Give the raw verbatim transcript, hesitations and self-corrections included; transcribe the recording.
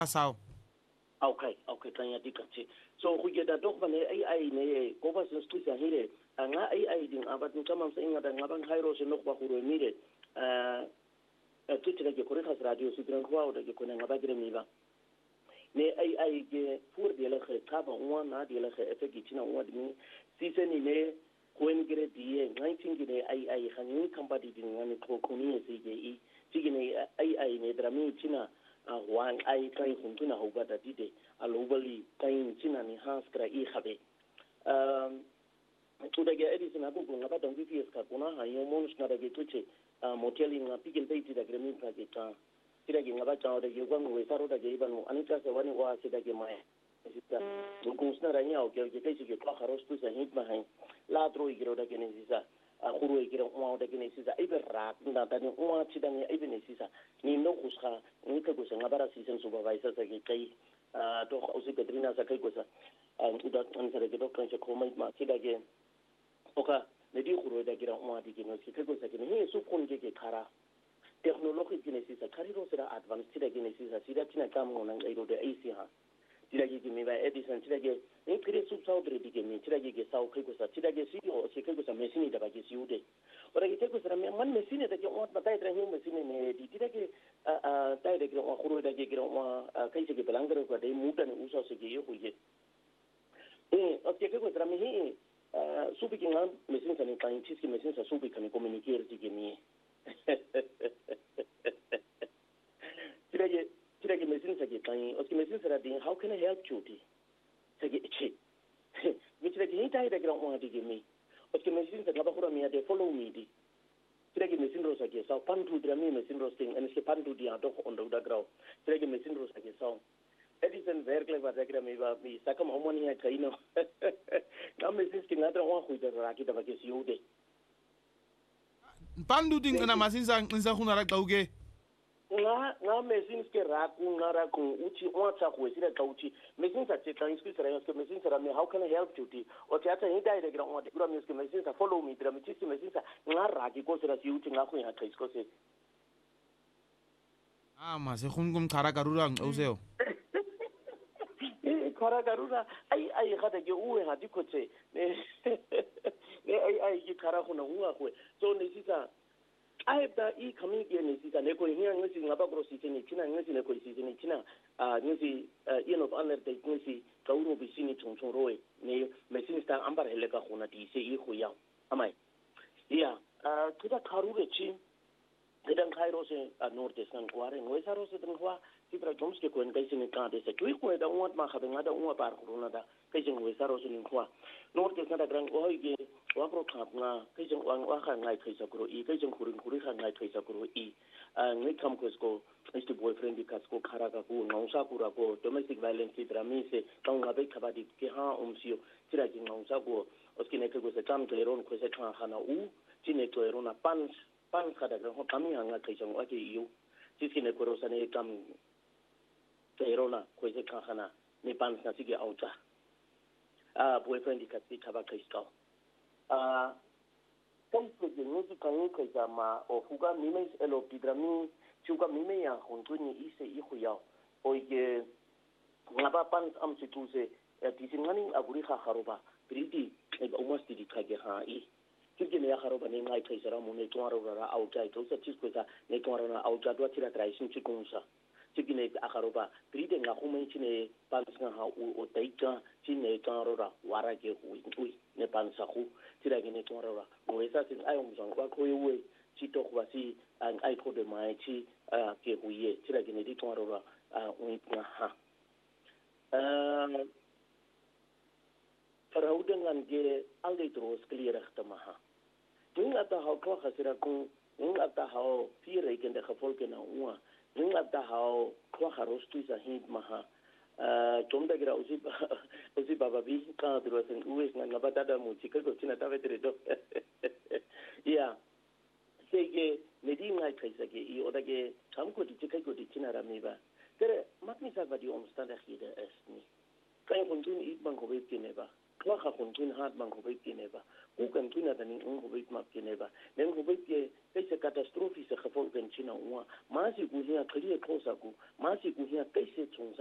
Sao? Okay, okay, kanya dikatsi. So go get that dog man ai ai ne go ba se stuisa hire nga ai ai ding abat ni kama sa inga da ngabang hairo se nok ba go re mire eh tuti ke ko re khas radio su gran kwa o da ke ko na ngaba gire mi ba ne ai ai ge pour de la khe ka ba wa na de la khe efe ki tina wa ni si se ni ne ko en gire di nineteen gire ai ai khanin kamba di ding ngani ko ko ni se ge i si ne ai ai ne drami tina wan ai kai huntuna hoga da dide alobali kai china ni haskra i khabe um to da ge edison abu ko ngaba dong vps ka kuna ha yo mon sna da ge tuche motel in pikin pay ti da gremi ka ge ta tira ge ngaba cha da ge kwang we saro da ge ibanu anika se wani wa se da ge mai sita to ko sna ra nya o ge ge kai se ge ka kharos tu sa hit ma hai la tro i gero da ge ne sisa a khuru i gero wa da ge ne sisa ibe rak na da ni wa chi da ni ibe ne sisa ni no khusha ni ka go se ngaba ra season supervisor sa ge kai a to o se katrina sa kai go sa an uda an sa ge do kan se ko mai ma ti da ge oka ne di khuru da ge ra wa di ge no se go sa ge ne su kon ge ge khara technology ge ne sisa khari ro sera advance ti da ge ne sisa sida tina kam ngona ngai ro de ai si ha tira ge mi ba edison tira ge ni kire su sau de dige mi tira ge ge sau kai ko sa tira ge si o se kai ko sa machine da ba ge si ude ora ge ko sa man machine da ge on ba dai tra hi machine ne di tira ge a a dai de ge on khuru da ge ge on kai se ge belangar ko dai mu da ne usa se ge yo ko ye eh o ke ko sa mi hi su bi ge ngam machine sa ne kai chi ki machine sa su bi kan communicate dige mi tira ge tira ge machine sa ge kai o ke machine sa da how can I help you di sa ge chi mi tira ge dai de ge on dige mi o ke machine sa ga ba khura mi de follow me di tira ge machine ro sa ge sa pan tu dra mi machine ro sting and se pan tu di ado on da grau tira ge machine ro sa ge sa edison very clever da gra mi ba mi sa kam homoni ha kai no na machine ki na dra wa khu da ra ki da ba ge si ude Pandu ding na machine sa nsa khuna ra kauge nga nga machine ke ra ku nga ra ku uchi o tsa ku sira ka uchi machine sa che kan sku sira ke machine sa me how can I help you ti o tia ta hita ide gra o de gra mi ke machine sa follow me dra mi chi machine sa nga ra ki ko sira si uchi nga khu ha kai ko se ah ma se khun kum khara karura o seo e khara karura ai ai ga de ke u ha di ko che ne ai ai ki khara khuna u khu so ne si sa ai da i kami ke ne si ne ko hiya ngisi ngaba gro si ne kina ngisi ne ko si ne kina a ngisi ino honor de ngisi kauro bi sini chung chung roe ne mesin sta ambar hele ka khuna di se i khu ya amai ya a kida kharu re chi kidan khairo se norte san kware ngoi saro se dang kwa sitra joms ke ko ngai sini ka de se tui ko da uat ma khabe ngada uat par khuruna da kai jeng ngoi saro se nin kwa norte san da grang oi ge wa pro khap nga kai jeng wang wa kha ngai kai sa kro i kai jeng khurin khuri kha ngai kai sa kro i ngai kam ko sko is the boyfriend di kas ko khara ka ko ngau sa kura ko domestic violence sitra mi se ka nga be khaba di ke ha um sio tira jeng ngau sa ko oski ne ko se kam kleron ko se kha khana u chine to erona pan pan kada gra ho kami hanga kai jeng wa ke yu sisi ne ko rosa ne kam erona ko se kha khana ne pan na sige auta a boyfriend di kas khaba kai ska a kai ko je no su kan ko jama o fuga mi mes elo pidrami chuka mi me ya honto ni ise i khuya o ye ngaba pan am se tu se ti singani aguri kha kharoba priti almost di khage ha i kike ne ya kharoba ne ngai kai sara mo ne twaro ra auta to sa chisko sa ne twaro na auta do tira traisin chikunsa chikine akharoba priti nga khumai chine pan nga ha o taika chine twaro ra wara ke hui hui ne pan sa khu tira ke ne twaro ra mo esa sin ai um jang ba ko yewe chi to kwa si an ai ko de mai chi ke hui tira ke ne di twaro ra ui nga ha faraudangan ge alde tros clear khama ha ding ata ha ko khasira ko ding ata ha fire ke de khafol ke na uwa ding ata ha ko kharostu sa hid maha tomda gira usi usi baba bi ka dro sen uwes na ngabata da mu chika ko china ta vetre do ya sege medi ngai kaisa ge i oda ge kam ko di chika ko di china ra me ba tere makni sa va di omstanda khida esni kai kontun i bang ko be ne ba kwa ga go ntse hat mang go bait neba ku kan tsina da ning go bait map neba nen go bait ke se catastrophe se gefol ben china wa ma si ku hia khli e khosa ku ma si ku hia ke se